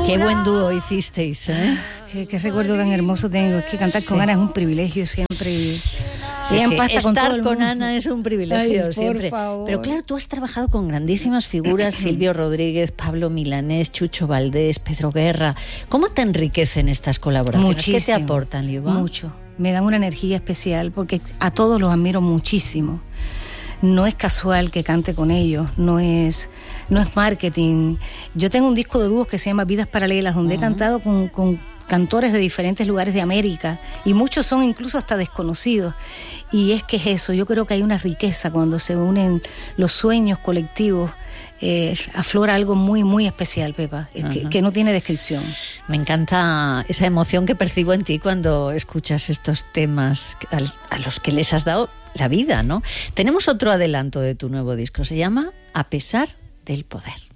Qué buen dúo hicisteis, ¿eh? Qué recuerdo tan hermoso tengo. Es que cantar con Ana es un privilegio siempre. Sí. Estar con Ana es un privilegio. Ay, siempre. por favor. Pero claro, tú has trabajado con grandísimas figuras, Silvio Rodríguez, Pablo Milanés, Chucho Valdés, Pedro Guerra. ¿Cómo te enriquecen estas colaboraciones? Muchísimo. ¿Qué te aportan, Liuba? Mucho. Me dan una energía especial porque a todos los admiro muchísimo. No es casual que cante con ellos, no es marketing. Yo tengo un disco de dúos que se llama Vidas Paralelas, donde he cantado con cantores de diferentes lugares de América, y muchos son incluso hasta desconocidos. Y es que es eso, yo creo que hay una riqueza cuando se unen los sueños colectivos. Aflora algo muy, muy especial, Pepa, que no tiene descripción. Me encanta esa emoción que percibo en ti cuando escuchas estos temas a los que les has dado la vida, ¿no? Tenemos otro adelanto de tu nuevo disco, se llama A pesar del poder.